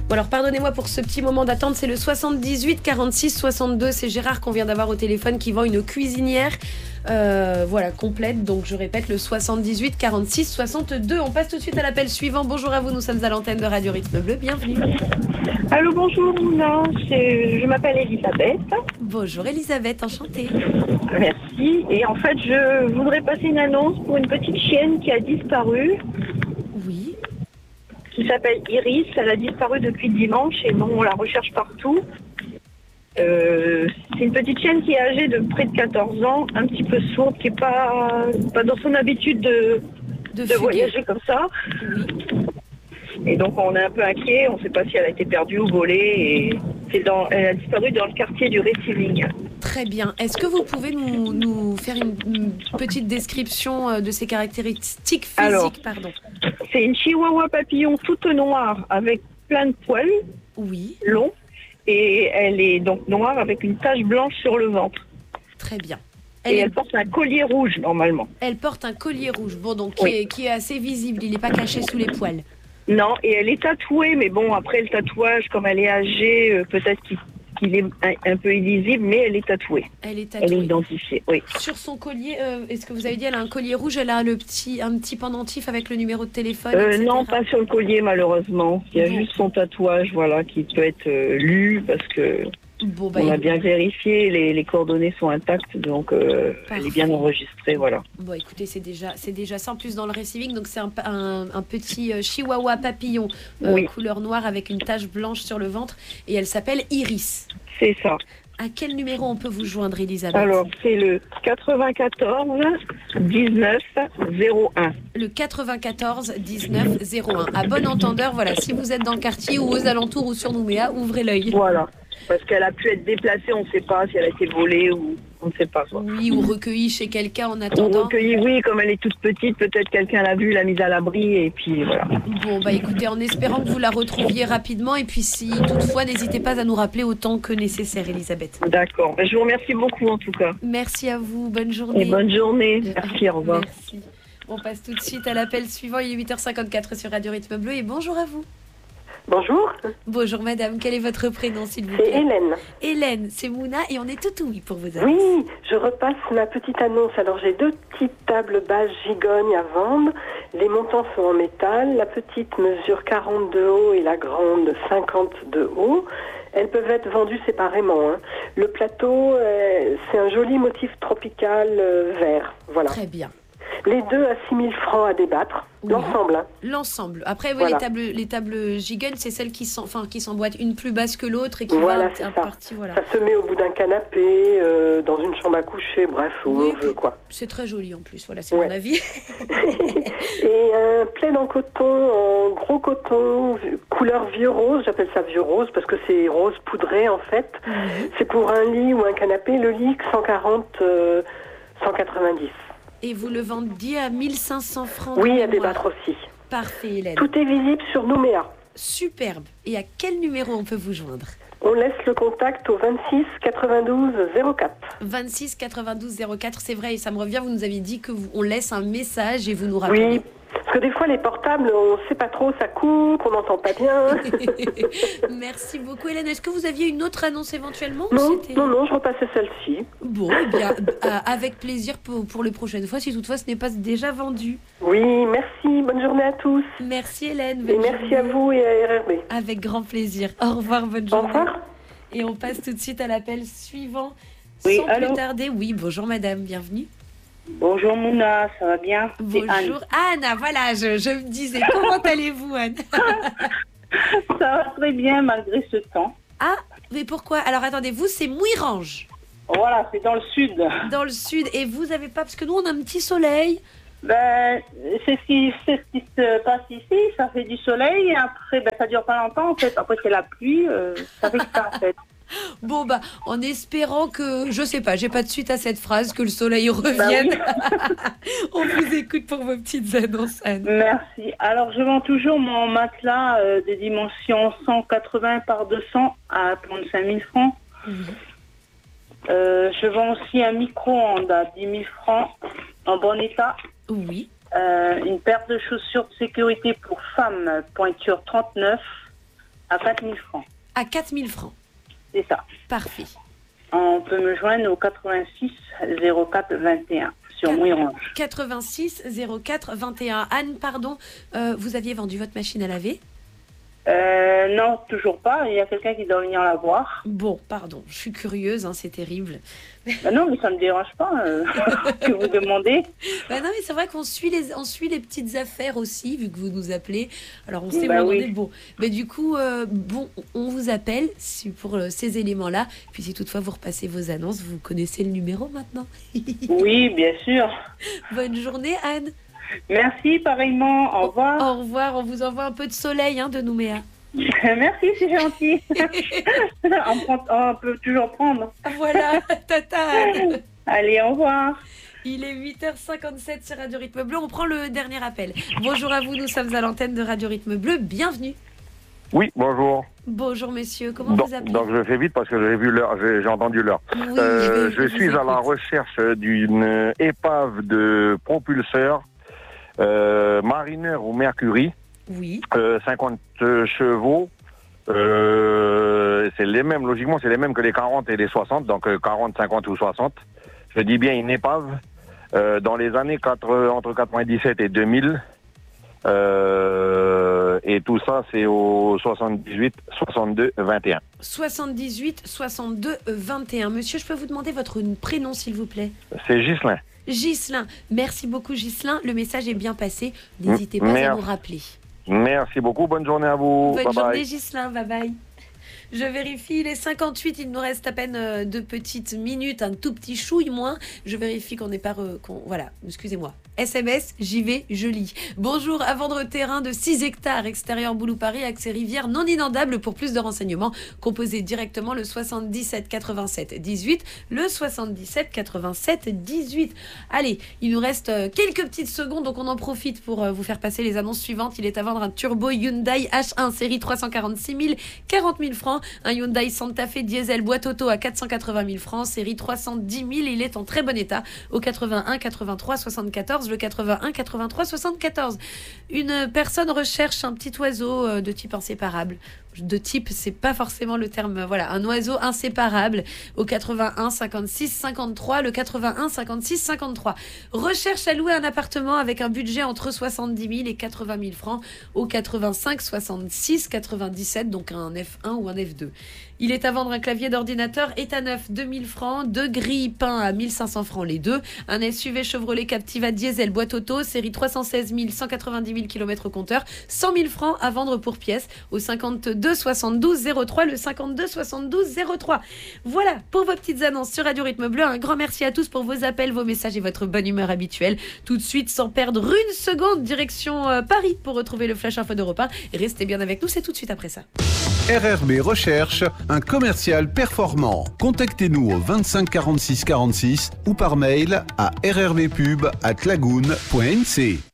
Bon alors pardonnez-moi pour ce petit moment d'attente, c'est le 78 46 62, c'est Gérard qu'on vient d'avoir au téléphone qui vend une cuisinière complète, donc je répète le 78 46 62. On passe tout de suite à l'appel suivant. Bonjour à vous, nous sommes à l'antenne de Radio Rythme Bleu, bienvenue. Allô, bonjour Mouna, je m'appelle Elisabeth. Bonjour Elisabeth, enchantée. Merci, et en fait je voudrais passer une annonce pour une petite chienne qui a disparu. Oui. Qui s'appelle Iris, elle a disparu depuis dimanche et bon, on la recherche partout. C'est une petite chienne qui est âgée de près de 14 ans, un petit peu sourde, qui n'est pas dans son habitude de voyager comme ça. Oui. Et donc on est un peu inquiet, on ne sait pas si elle a été perdue ou volée. Et elle a disparu dans le quartier du Receiving. Très bien. Est-ce que vous pouvez nous faire une petite description de ses caractéristiques physiques? Alors, c'est une chihuahua papillon toute noire avec plein de poils longs. Et elle est donc noire avec une tache blanche sur le ventre. Très bien. Elle porte un collier rouge normalement. Elle porte un collier rouge, bon donc qui est assez visible, il n'est pas caché sous les poils. Non, et elle est tatouée, mais bon, après le tatouage, comme elle est âgée, peut-être qu'il est un peu illisible, mais elle est tatouée. Elle est identifiée, oui. Sur son collier, est-ce que vous avez dit elle a un collier rouge, elle a un petit pendentif avec le numéro de téléphone, etc. Non, pas sur le collier malheureusement. Il y a juste son tatouage, voilà, qui peut être lu parce que on a bien vérifié, les coordonnées sont intactes, donc elle est bien enregistrée, voilà. Bon, écoutez, c'est déjà ça. En plus, dans le receiving, donc c'est un petit chihuahua papillon couleur noire avec une tache blanche sur le ventre et elle s'appelle Iris. C'est ça. À quel numéro on peut vous joindre, Elisabeth? Alors, c'est le 94 19 01. Le 94 19 01. À bon entendeur, voilà, si vous êtes dans le quartier ou aux alentours ou sur Nouméa, ouvrez l'œil. Voilà. Parce qu'elle a pu être déplacée, on ne sait pas si elle a été volée ou on ne sait pas. Quoi. Oui, ou recueillie chez quelqu'un en attendant. Ou recueillie, oui, comme elle est toute petite, peut-être quelqu'un l'a vue, l'a mise à l'abri et puis voilà. Bon, écoutez, en espérant que vous la retrouviez rapidement et puis si toutefois, n'hésitez pas à nous rappeler autant que nécessaire, Elisabeth. D'accord, je vous remercie beaucoup en tout cas. Merci à vous, bonne journée. Et bonne journée, merci, au revoir. Merci. On passe tout de suite à l'appel suivant, il est 8h54 sur Radio Rythme Bleu et bonjour à vous. Bonjour. Bonjour madame, quel est votre prénom s'il vous plaît? C'est Hélène. Hélène, c'est Mouna et on est tout oui pour vous. Oui, je repasse ma petite annonce. Alors j'ai 2 petites tables basses gigognes à vendre. Les montants sont en métal. La petite mesure 40 de haut et la grande 50 de haut. Elles peuvent être vendues séparément. Le plateau, c'est un joli motif tropical vert. Voilà. Très bien. Les deux à 6 000 francs à débattre. Oui. L'ensemble. L'ensemble. Après, voilà. les tables gigognes, c'est celles qui s'emboîtent une plus basse que l'autre et qui voilà, va partie. Voilà. Ça se met au bout d'un canapé, dans une chambre à coucher, bref, où on veut quoi. C'est très joli en plus, voilà, c'est mon avis. Et un plaid en coton, en gros coton, couleur vieux rose, j'appelle ça vieux rose parce que c'est rose poudré en fait. C'est pour un lit ou un canapé, le lit 140, 190. Et vous le vendiez à 1500 francs? Oui, à débattre aussi. Parfait, Hélène. Tout est visible sur Nouméa. Superbe. Et à quel numéro on peut vous joindre? On laisse le contact au 26 92 04. 26 92 04, c'est vrai, et ça me revient, vous nous aviez dit qu'on laisse un message et vous nous rappelez. Oui, parce que des fois les portables, on ne sait pas trop, ça coupe, on n'entend pas bien. Merci beaucoup Hélène. Est-ce que vous aviez une autre annonce éventuellement? Non, je repassais celle-ci. Bon, eh bien, avec plaisir pour les prochaines fois, si toutefois ce n'est pas déjà vendu. Oui, merci, bonne journée à tous. Merci Hélène. Et merci à vous et à RRB. Avec grand plaisir. Au revoir, bonne journée. Au revoir. Et on passe tout de suite à l'appel suivant. Oui, sans allô? plus tarder. Oui, bonjour madame, bienvenue. Bonjour Mouna, ça va bien? Bonjour Anne. Voilà, je me disais, comment allez-vous Anne? Ça va très bien malgré ce temps. Ah, mais pourquoi? Alors attendez, vous c'est Mouirange. Voilà, c'est dans le sud. Dans le sud, et vous avez pas, parce que nous on a un petit soleil. Ben, c'est ce qui se passe ici, ça fait du soleil, et après, ça dure pas longtemps en fait, après c'est la pluie, ça fait ça en fait. Bon, en espérant que, je sais pas, j'ai pas de suite à cette phrase, que le soleil revienne. Oui. On vous écoute pour vos petites annonces, Anne. Merci. Alors, je vends toujours mon matelas de dimension 180 par 200 à 35 000 francs. Je vends aussi un micro-ondes à 10 000 francs en bon état. Oui. Une paire de chaussures de sécurité pour femmes, pointure 39. À 4 000 francs. À 4 000 francs. C'est ça. Parfait. On peut me joindre au 86 04 21 sur Mouille-Orange. 86 04 21. Anne, pardon, vous aviez vendu votre machine à laver ? Non, toujours pas. Il y a quelqu'un qui doit venir la voir. Bon, pardon, je suis curieuse, hein, c'est terrible. Non, mais ça ne me dérange pas que vous demandez. Non, mais c'est vrai qu'on suit les petites affaires aussi, vu que vous nous appelez. Alors, on s'est demandé, bon. Mais du coup, on vous appelle pour ces éléments-là. Puis si toutefois vous repassez vos annonces, vous connaissez le numéro maintenant. Oui, bien sûr. Bonne journée, Anne. Merci, pareillement. Au revoir. Au revoir. On vous envoie un peu de soleil de Nouméa. Merci, c'est gentil. On peut toujours prendre. Voilà, tata. Allez, au revoir. Il est 8h57 sur Radio Rythme Bleu. On prend le dernier appel. Bonjour à vous, nous sommes à l'antenne de Radio Rythme Bleu. Bienvenue. Oui, bonjour. Bonjour messieurs, comment vous appelez ? Donc je fais vite parce que j'ai vu l'heure, j'ai entendu l'heure. Oui, je suis à la recherche d'une épave de propulseur Mariner ou Mercury. Oui. 50 chevaux. C'est les mêmes, logiquement, c'est les mêmes que les 40 et les 60, donc 40, 50 ou 60. Je dis bien une épave. Dans les années entre 97 et 2000. Et tout ça, c'est au 78 62 21. 78 62 21. Monsieur, je peux vous demander votre prénom, s'il vous plaît ? C'est Ghislain. Ghislain. Merci beaucoup, Ghislain. Le message est bien passé. N'hésitez pas à nous rappeler. Merci beaucoup. Bonne journée à vous. Bonne journée, Ghislain. Bye bye. Je vérifie, il est 58, il nous reste à peine 2 petites minutes, un tout petit chouille moins. Je vérifie qu'on n'est pas... voilà, excusez-moi. SMS, j'y vais, je lis. Bonjour, à vendre terrain de 6 hectares, extérieur Boulou-Paris, accès rivière non inondable. Pour plus de renseignements, composez directement le 77 87 18, le 77 87 18. Allez, il nous reste quelques petites secondes, donc on en profite pour vous faire passer les annonces suivantes. Il est à vendre un turbo Hyundai H1 série 346 000, 40 000 francs. Un Hyundai Santa Fe diesel boîte auto à 480 000 francs, série 310 000. Il est en très bon état au 81 83 74, le 81 83 74. Une personne recherche un petit oiseau de type inséparable. De type, c'est pas forcément le terme, voilà, un oiseau inséparable au 81 56 53, le 81 56 53. Recherche à louer un appartement avec un budget entre 70 000 et 80 000 francs au 85 66 97, donc un F1 ou un F2. Il est à vendre un clavier d'ordinateur état neuf 2000 francs, 2 grilles peints à 1500 francs les deux, un SUV Chevrolet Captiva diesel boîte auto, série 316 000, 190 000 km compteur, 100 000 francs à vendre pour pièce au 52 72 03, le 52 72 03. Voilà pour vos petites annonces sur Radio Rythme Bleu. Un grand merci à tous pour vos appels, vos messages et votre bonne humeur habituelle. Tout de suite, sans perdre une seconde, direction Paris pour retrouver le Flash Info d'Europe 1. Restez bien avec nous, c'est tout de suite après ça. RRB Recherche, un commercial performant. Contactez-nous au 25 46 46 ou par mail à rrbpub@lagoon.nc.